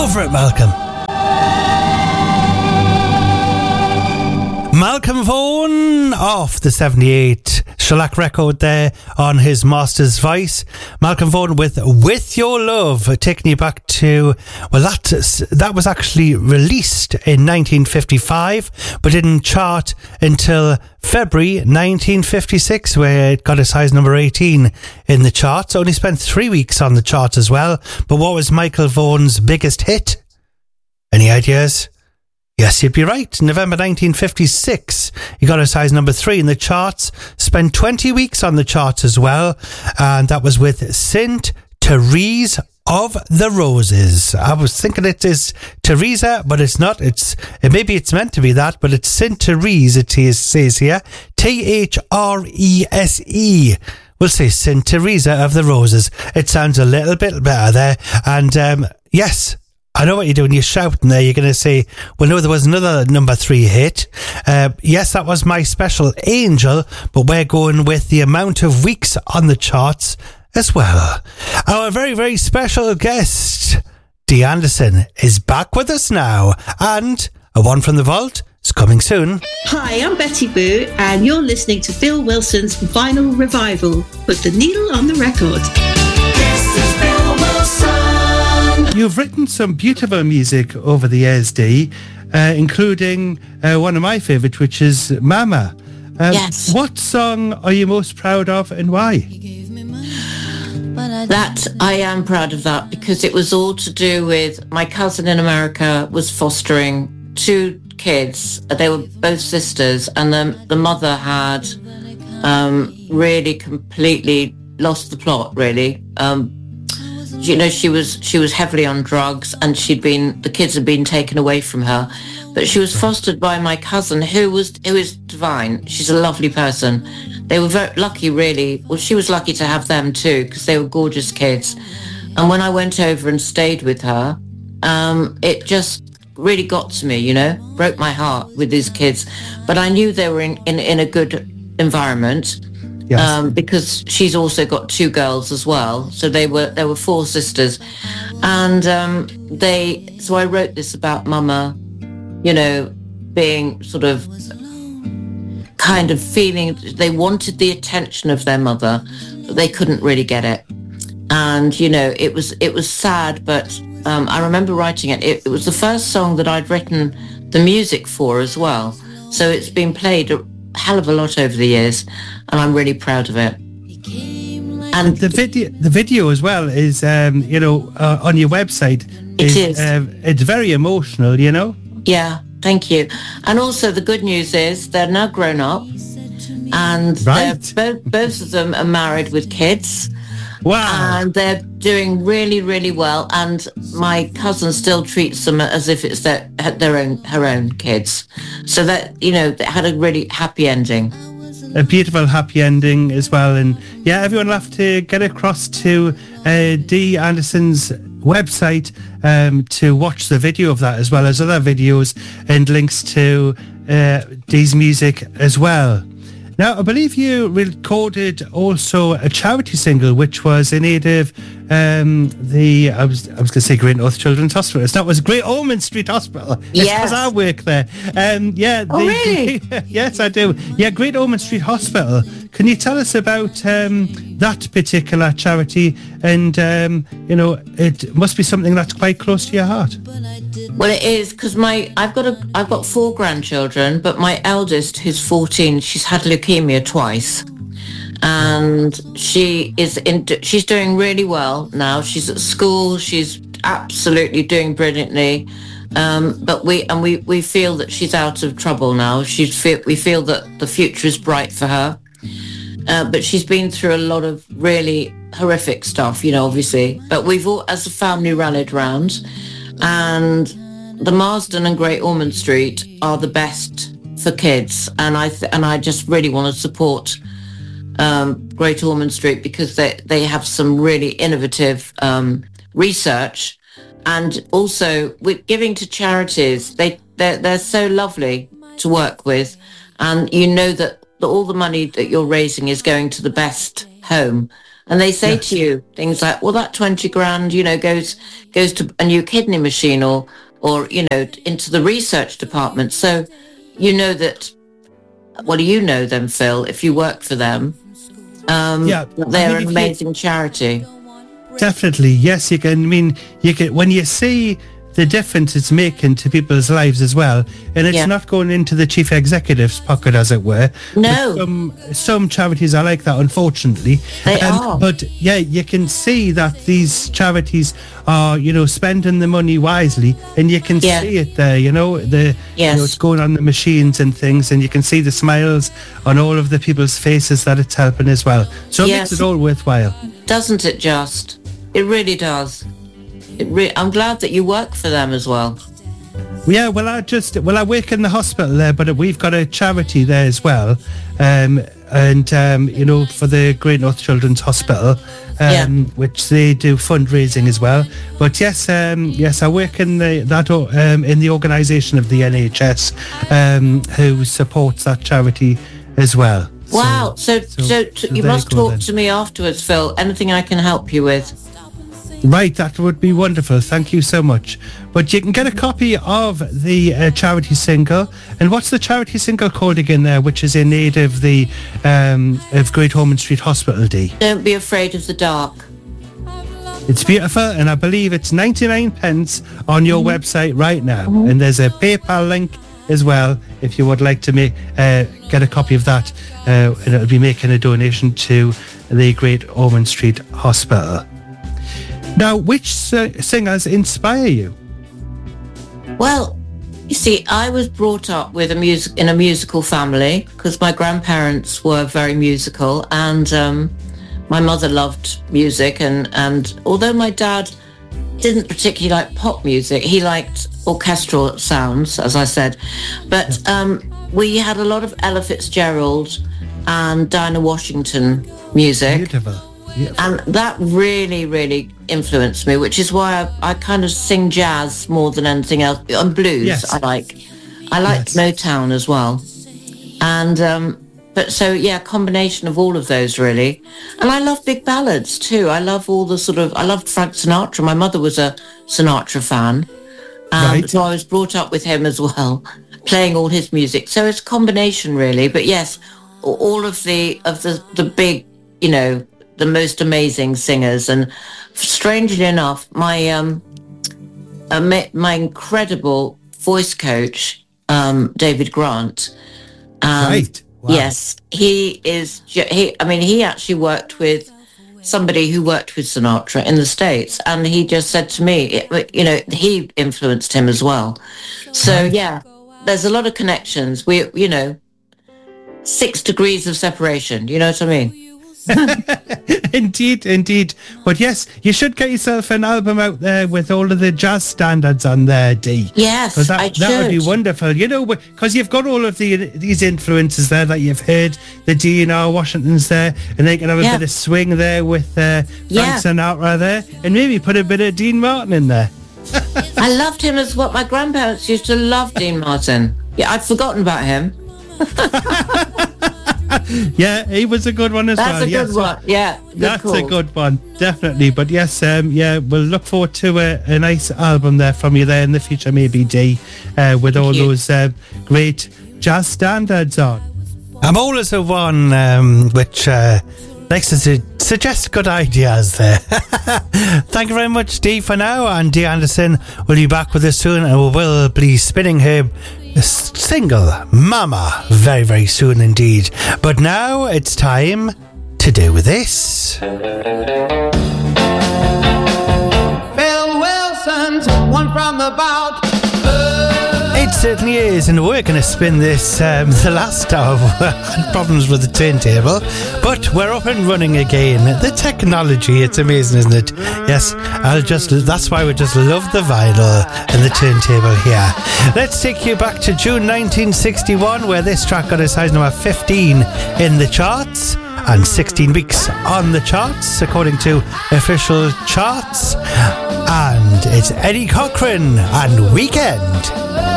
Go for it, Malcolm. Malcolm Vaughan off the 78 shellac record there on his master's voice. Malcolm Vaughan with Your Love, taking you back to, well, that was actually released in 1955 but didn't chart until February 1956, where it got a size number 18 in the charts. Only spent 3 weeks on the chart as well. But what was Michael Vaughan's biggest hit? Any ideas? Yes, you'd be right. November 1956, he got a size number 3 in the charts, spent 20 weeks on the charts as well, and that was with Saint Therese of the Roses. I was thinking it is Teresa, but it's not. Maybe it's meant to be that, but it's Saint Therese, says here. Threse. We'll say Saint Teresa of the Roses. It sounds a little bit better there. And yes, I know what you're doing. You're shouting there. You're going to say, well, no, there was another number 3 hit. Yes, that was My Special Angel, but we're going with the amount of weeks on the charts as well. Our very, very special guest, Dee Anderson, is back with us now. And a one from the vault is coming soon. Hi, I'm Betty Boo, and you're listening to Bill Wilson's Vinyl Revival. Put the needle on the record. This is Bill Wilson. You've written some beautiful music over the years, Dee, including one of my favourites, which is Mama. Yes. What song are you most proud of and why? That I am proud of that, because it was all to do with my cousin in America was fostering 2 kids. They were both sisters, and the mother had really completely lost the plot, really. You know, she was heavily on drugs, and the kids had been taken away from her. But she was fostered by my cousin, who is divine. She's a lovely person. They were very lucky, really. Well, she was lucky to have them too, because they were gorgeous kids. And when I went over and stayed with her, it just really got to me, you know, broke my heart with these kids. But I knew they were in a good environment. Yes. Because she's also got 2 girls as well, so there were 4 sisters, and so I wrote this about Mama, you know, being sort of kind of feeling they wanted the attention of their mother, but they couldn't really get it, and you know, it was sad, but I remember writing it. It was the first song that I'd written the music for as well, so it's been played a hell of a lot over the years, and I'm really proud of it. And the video as well is you know, on your website. It is. It's very emotional, you know. Yeah, thank you. And also the good news is they're now grown up, and right. both of them are married with kids. Wow. And they're doing really, really well. And my cousin still treats them as if it's her own kids. So that, you know, they had a really happy ending. A beautiful happy ending as well. And yeah, everyone will have to get across to Dee Anderson's website to watch the video of that, as well as other videos and links to Dee's music as well. Now, I believe you recorded also a charity single, which was in aid of I was going to say Great North Children's Hospital. It's not, it was Great Ormond Street Hospital. It's because I work there. Really? Yes, I do. Yeah, Great Ormond Street Hospital. Can you tell us about that particular charity? And, you know, it must be something that's quite close to your heart. Well, it is, because I've got 4 grandchildren, but my eldest, who's 14, she's had leukemia twice, and she's doing really well now. She's at school. She's absolutely doing brilliantly. But we feel that she's out of trouble now. We feel that the future is bright for her. But she's been through a lot of really horrific stuff, you know, obviously. But we've all, as a family, rallied round, and the Marsden and Great Ormond Street are the best for kids, and I just really want to support Great Ormond Street, because they have some really innovative research, and also with giving to charities. They're so lovely to work with, and you know that all the money that you're raising is going to the best home, And they say to you things like, well, that 20 grand, goes to a new kidney machine or, into the research department. So you know that, well, you know them, Phil, if you work for them. They're an amazing charity. Definitely, yes. You can when you see the difference it's making to people's lives as well, and it's not going into the chief executive's pocket, as it were. No, some charities are like that, unfortunately. They are. But you can see that these charities are, spending the money wisely, and you can see it there. It's going on the machines and things, and you can see the smiles on all of the people's faces that it's helping as well. So it makes it all worthwhile, doesn't it? Just, it really does. I'm glad that you work for them as well. Yeah, well, I work in the hospital there, but we've got a charity there as well, and for the Great North Children's Hospital, which they do fundraising as well. But yes, I work in the organisation of the NHS, who supports that charity as well. Wow! So you must talk to me afterwards, Phil. Anything I can help you with? Right, that would be wonderful. Thank you so much. But you can get a copy of the charity single. And what's the charity single called again there, which is in aid of the of Great Ormond Street Hospital Day? Don't Be Afraid of the Dark. It's beautiful, and I believe it's 99 pence on your website right now. And there's a PayPal link as well if you would like to get a copy of that. And it'll be making a donation to the Great Ormond Street Hospital. Now, which singers inspire you? Well, you see, I was brought up with in a musical family because my grandparents were very musical, and my mother loved music. And although my dad didn't particularly like pop music, he liked orchestral sounds, as I said. But we had a lot of Ella Fitzgerald and Dinah Washington music. Beautiful. And that really, really influenced me, which is why I kind of sing jazz more than anything else. And blues, yes. I like Motown as well. And combination of all of those really. And I love big ballads too. I love I loved Frank Sinatra. My mother was a Sinatra fan, so I was brought up with him as well, playing all his music. So it's a combination really. But yes, all of the big, the most amazing singers. And strangely enough, my incredible voice coach, David Grant, yes, he is. He actually worked with somebody who worked with Sinatra in the States, and he just said to me, he influenced him as well. So there's a lot of connections. 6 degrees of separation. You know what I mean? Indeed. But yes, you should get yourself an album out there with all of the jazz standards on there, Dee. Yes, that would be wonderful. Because you've got all of these influences there that you've heard. The D&R Washingtons there, and they can have a bit of swing there with Frank Sinatra there, and maybe put a bit of Dean Martin in there. I loved him as well. My grandparents used to love Dean Martin. Yeah, I'd forgotten about him. Yeah, he was a good one as well. That's a good one. Yeah, that's a good one, definitely. But yes, we'll look forward to a nice album there from you there in the future, maybe, Dee, with all those great jazz standards on. I'm always the one which likes to suggest good ideas there. Thank you very much, Dee, for now. And Dee Anderson will be back with us soon, and we will be spinning her single Mama very, very soon indeed. But now it's time to do with this. Phil Wilson's One from the Vault. It certainly is, and we're going to spin this the last hour. Had problems with the turntable, but we're up and running again. The technology, it's amazing, isn't it? Yes, that's why we just love the vinyl and the turntable here. Let's take you back to June 1961, where this track got a size number 15 in the charts and 16 weeks on the charts according to official charts. And it's Eddie Cochran and Weekend.